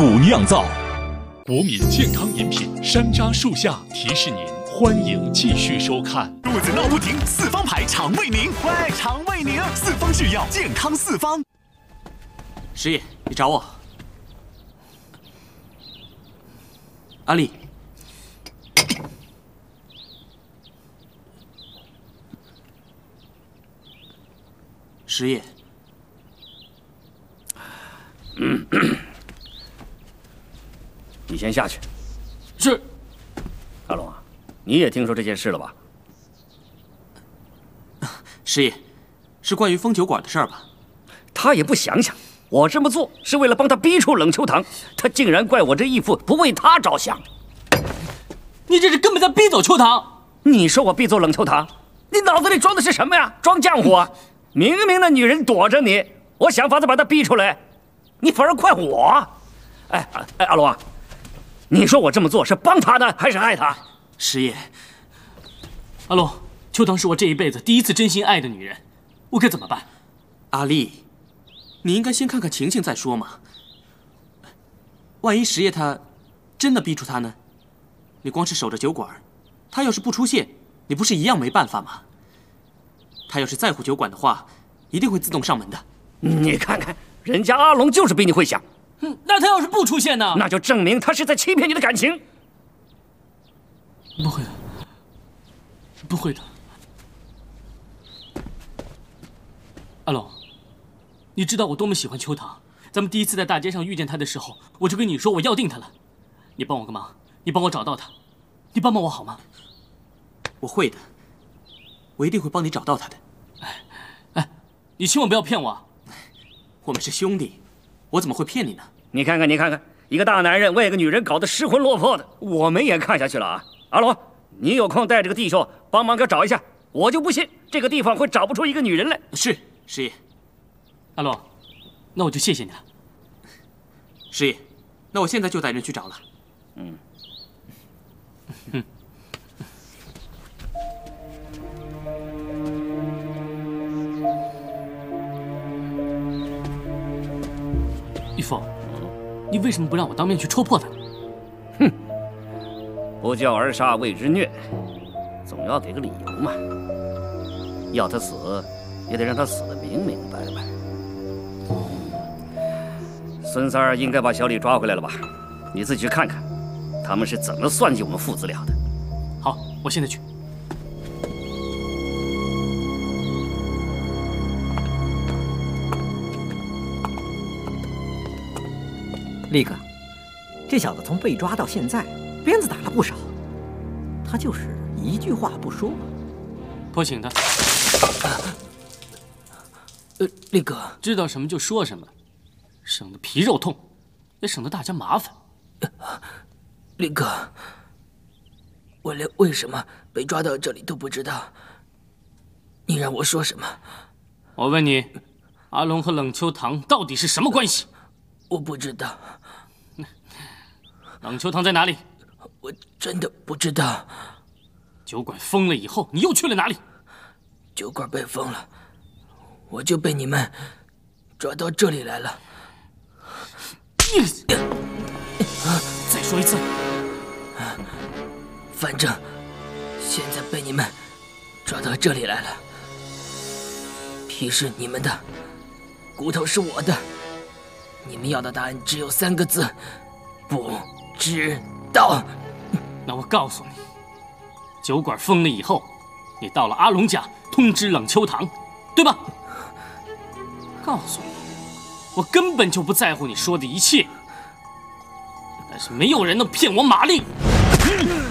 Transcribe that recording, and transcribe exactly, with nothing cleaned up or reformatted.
虎酿造， 国民健康饮品山楂树下提示您，欢迎继续收看。 肚子闹不停，四方牌肠胃宁，喂，肠胃宁，四方制药，健康四方。 师爷，你找我。阿丽，师爷。 嗯，你先下去。 是。 阿龙啊，你也听说这件事了吧？ 师爷，是关于封酒馆的事儿吧？ 他也不想想，我这么做是为了帮他逼出冷秋堂，他竟然怪我这义父不为他着想。 你这是根本在逼走秋堂！ 你说我逼走冷秋堂？你脑子里装的是什么呀？装浆糊啊！明明那女人躲着你，我想法子把她逼出来，你反而怪我。哎哎，阿龙啊，你说我这么做是帮他呢，还是害他？ 师爷，阿龙，秋堂是我这一辈子第一次真心爱的女人，我该怎么办？阿丽，你应该先看看情形再说嘛。万一师爷他真的逼出她呢？你光是守着酒馆，他要是不出现，你不是一样没办法吗？他要是在乎酒馆的话，一定会自动上门的。 你看看，人家阿龙就是比你会想。 嗯，那他要是不出现呢？ 那就证明他是在欺骗你的感情。 不会的，不会的。阿龙，你知道我多么喜欢秋堂。咱们第一次在大街上遇见他的时候，我就跟你说我要定他了。你帮我个忙，你帮我找到他，你帮帮我好吗？我会的，我一定会帮你找到他的。哎，哎，你千万不要骗我。我们是兄弟，我怎么会骗你呢？ 你看看，你看看，一个大男人为个女人搞得失魂落魄的，我们也看下去了啊！阿龙，你有空带这个弟兄帮忙给找一下，我就不信这个地方会找不出一个女人来。 是，师爷。阿龙，那我就谢谢你了。师爷，那我现在就带人去找了。嗯。嗯。义父，你为什么不让我当面去戳破他呢？ 哼，不教而杀谓之虐，总要给个理由嘛。要他死，也得让他死得明明白白。孙三儿应该把小李抓回来了吧？你自己去看看，他们是怎么算计我们父子俩的。 好，我现在去。 力哥，这小子从被抓到现在，鞭子打了不少，他就是一句话不说。 婆请他。 呃，力哥， 知道什么就说什么，省得皮肉痛，也省得大家麻烦。 力哥，我连为什么被抓到这里都不知道，你让我说什么？ 我问你，阿龙和冷秋堂到底是什么关系？ 我不知道。 冷秋堂在哪里？ 我真的不知道。 酒馆封了以后，你又去了哪里？ 酒馆被封了，我就被你们抓到这里来了。 再说一次。 反正现在被你们抓到这里来了，皮是你们的，骨头是我的。你们要的答案只有三个字：不知道。 那我告诉你，酒馆封了以后，你到了阿龙家通知冷秋堂，对吧？告诉你，我根本就不在乎你说的一切，但是没有人能骗我玛丽。嗯